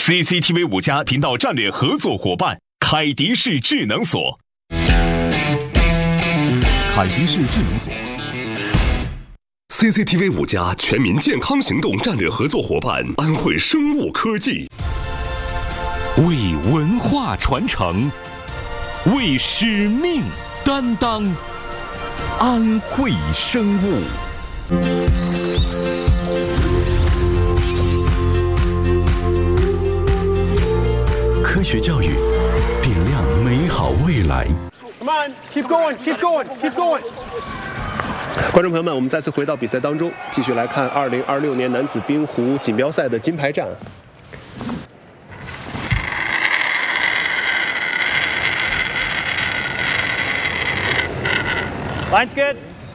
CCTV 5家频道战略合作伙伴凯迪士智能锁。 凯迪士智能锁。 CCTV 5家全民健康行动战略合作伙伴安慧生物科技。 为文化传承，为使命担当，安慧生物。科学教育，点亮美好未来。 Come on, keep going, keep going, keep going. 观众朋友们，我们再次回到比赛当中，继续来看2026年男子冰壶锦标赛的金牌战。 Line's good.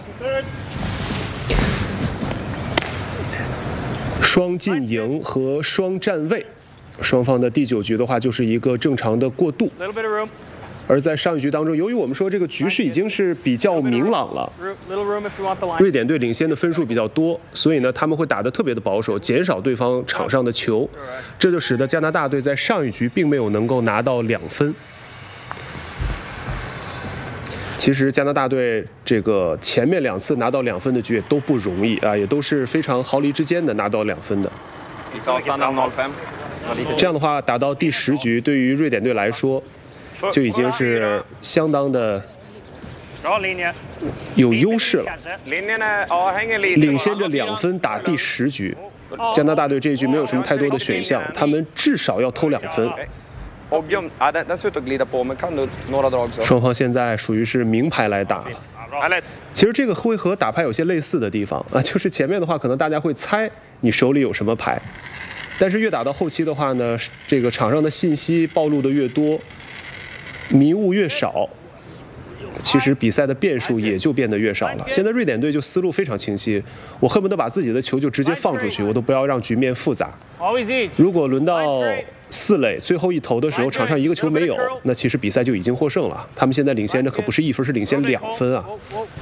双进营和双站位，双方的第9局的话就是一个正常的过渡。而在上一局当中，由于我们说这个局势已经是比较明朗了，瑞典队领先的分数比较多，所以呢他们会打得特别的保守，减少对方场上的球，这就使得加拿大队在上一局并没有能够拿到2分。其实加拿大队这个前面2次拿到2分的局也都不容易啊，也都是非常毫厘之间的拿到2分的。这样的话，打到第10局，对于瑞典队来说，就已经是相当的有优势了，领先着2分打第10局。加拿大队这一局没有什么太多的选项，他们至少要偷2分。双方现在属于是明牌来打了。其实这个会和打牌有些类似的地方啊，就是前面的话可能大家会猜你手里有什么牌，但是越打到后期的话呢，这个场上的信息暴露的越多，迷雾越少，其实比赛的变数也就变得越少了。现在瑞典队就思路非常清晰，我恨不得把自己的球就直接放出去，我都不要让局面复杂。如果轮到4垒最后一投的时候，场上一个球没有，那其实比赛就已经获胜了。他们现在领先的可不是1分，是领先2分啊。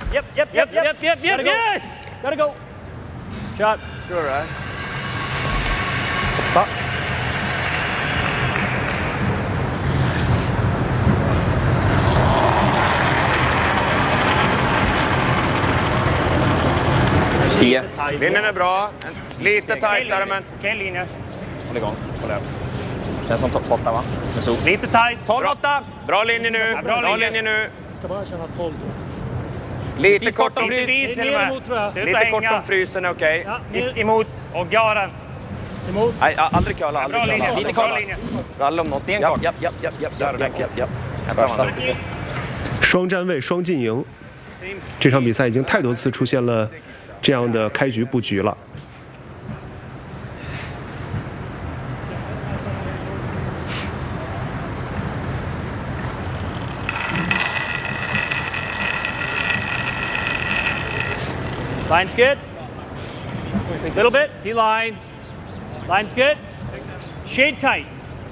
10. Linjen är bra. Lite tajtare men... Okej, linje. Håll igång. Håll över. Känns som topp 8 va? Med sol. Lite tight. 12-8. Bra linje nu. Bra linje nu. Ska bara kännas 12. Lite kort om Lite frysen. till och med. Lite kort om frysen är okej. Emot. Och Göran. Emot. Nej, aldrig curla. Aldrig curla. Lite bra curla. linje. Ralla om något. Japp. Japp. 双站位双进营，这场比赛已经太多次出现了这样的开局布局了。 Line's good. Little bit. See line. Line's good. Shade tight.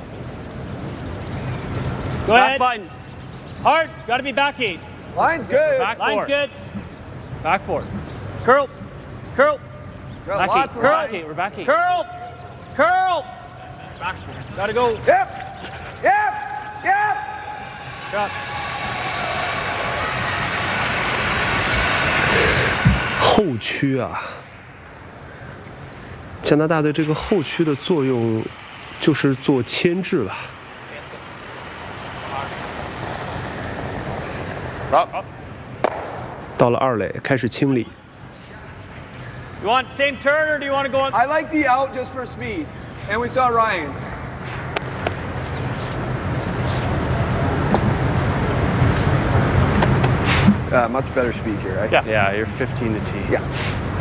Go ahead. Back button. Hard. Got to be back 8. Line's good. Back Line's good. Back 4. Curl. Curl. Back 8. Curl. Back 8. We're back 8. Curl. Curl. Back 4. Got to go. Yep. Shot. 后区啊，加拿大的这个后区的作用就是做牵制了。到了2垒，开始清理。 You want same turn or do you want to go on? I like the out just for speed. And we saw Ryan's. Much better speed here, right? Yeah, you're 15 to tee. Yeah.